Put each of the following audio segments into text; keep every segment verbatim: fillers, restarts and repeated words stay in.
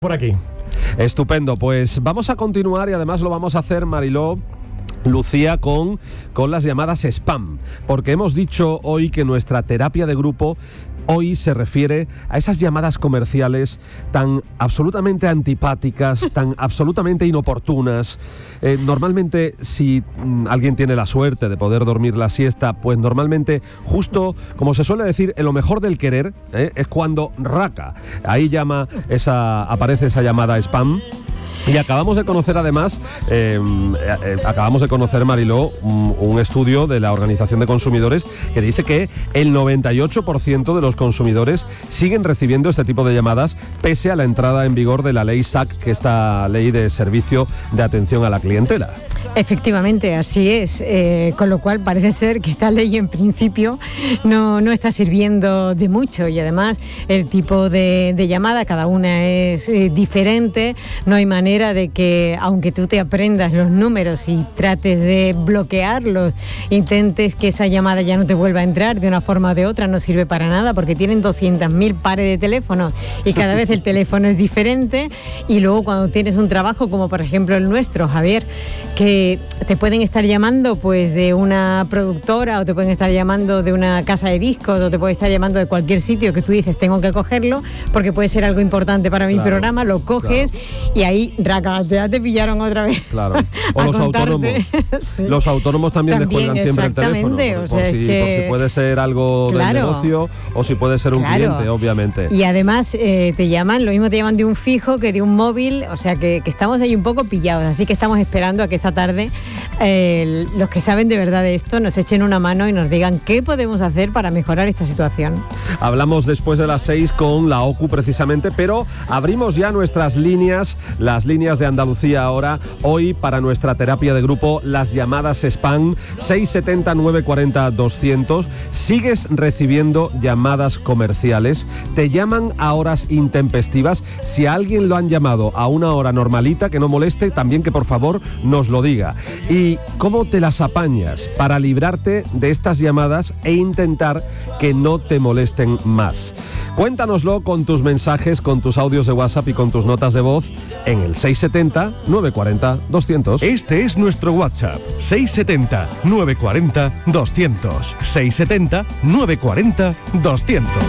Por aquí. Estupendo, pues vamos a continuar y además lo vamos a hacer, Mariló, Lucía, con, con las llamadas spam, porque hemos dicho hoy que nuestra terapia de grupo hoy se refiere a esas llamadas comerciales tan absolutamente antipáticas, tan absolutamente inoportunas. Eh, normalmente, si mm, alguien tiene la suerte de poder dormir la siesta, pues normalmente, justo como se suele decir, en lo mejor del querer, eh, es cuando raca. Ahí llama esa, aparece esa llamada spam. Y acabamos de conocer además, eh, eh, acabamos de conocer, Mariló, un, un estudio de la Organización de Consumidores que dice que el noventa y ocho por ciento de los consumidores siguen recibiendo este tipo de llamadas pese a la entrada en vigor de la ley S A C, que es esta ley de servicio de atención a la clientela. Efectivamente, así es, eh, con lo cual parece ser que esta ley en principio no, no está sirviendo de mucho y además el tipo de, de llamada, cada una es eh, diferente, no hay manera de que, aunque tú te aprendas los números y trates de bloquearlos, intentes que esa llamada ya no te vuelva a entrar de una forma o de otra, no sirve para nada porque tienen doscientos mil pares de teléfonos y cada vez el teléfono es diferente. Y luego cuando tienes un trabajo como por ejemplo el nuestro, Javier, que te pueden estar llamando pues de una productora o te pueden estar llamando de una casa de discos o te pueden estar llamando de cualquier sitio que tú dices tengo que cogerlo porque puede ser algo importante para mi claro, programa, lo coges claro. Y ahí raca, ya te pillaron otra vez. Claro. O los autónomos. Sí. Los autónomos también, también descuelgan siempre el teléfono. Por, o sea, por, si, que... por si puede ser algo claro. del negocio o si puede ser un claro. cliente, obviamente. Y además eh, te llaman, lo mismo te llaman de un fijo que de un móvil, o sea que, que estamos ahí un poco pillados, así que estamos esperando a que esta tarde Eh, los que saben de verdad de esto nos echen una mano y nos digan qué podemos hacer para mejorar esta situación. Hablamos después de las seis con la O C U precisamente, pero abrimos ya nuestras líneas, las líneas de Andalucía ahora, hoy para nuestra terapia de grupo, las llamadas spam, seis siete cero, nueve cuatro cero, doscientos. ¿Sigues recibiendo llamadas comerciales? ¿Te llaman a horas intempestivas? Si a alguien lo han llamado a una hora normalita, que no moleste, también que por favor nos lo diga. ¿Y cómo te las apañas para librarte de estas llamadas e intentar que no te molesten más? Cuéntanoslo con tus mensajes, con tus audios de WhatsApp y con tus notas de voz en el seis siete cero, nueve cuatro cero, doscientos. Este es nuestro WhatsApp, seis siete cero, nueve cuatro cero, doscientos. seis siete cero, nueve cuatro cero, doscientos.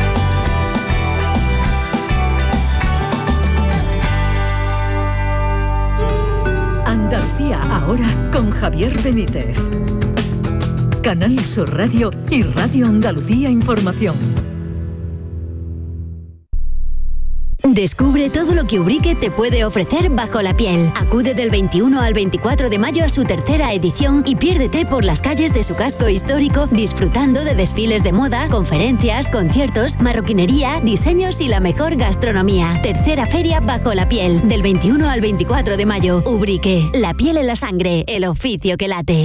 Andalucía ahora con Javier Benítez. Canal Sur Radio y Radio Andalucía Información. Descubre todo lo que Ubrique te puede ofrecer bajo la piel. Acude del veintiuno al veinticuatro de mayo a su tercera edición y piérdete por las calles de su casco histórico disfrutando de desfiles de moda, conferencias, conciertos, marroquinería, diseños y la mejor gastronomía. Tercera feria bajo la piel, del veintiuno al veinticuatro de mayo. Ubrique, la piel en la sangre, el oficio que late.